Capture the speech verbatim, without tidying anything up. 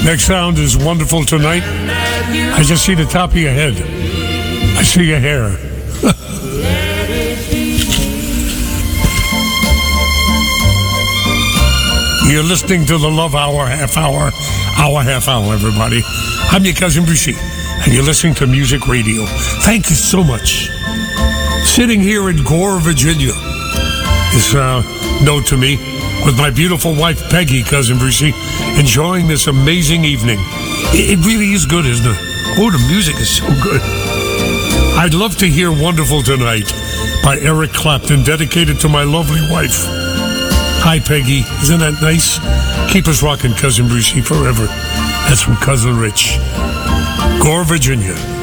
Next sound is Wonderful Tonight. I just see the top of your head. I see your hair. You're listening to the Love Hour, half hour, hour, half hour, everybody. I'm your cousin Brucey, and you're listening to Music Radio. Thank you so much. Sitting here in Gore, Virginia, is a note to me with my beautiful wife, Peggy, cousin Brucey, enjoying this amazing evening. It really is good, isn't it? Oh, the music is so good. I'd love to hear Wonderful Tonight by Eric Clapton, dedicated to my lovely wife. Hi, Peggy. Isn't that nice? Keep us rocking, cousin Brucey, forever. That's from Cousin Rich. Gore, Virginia.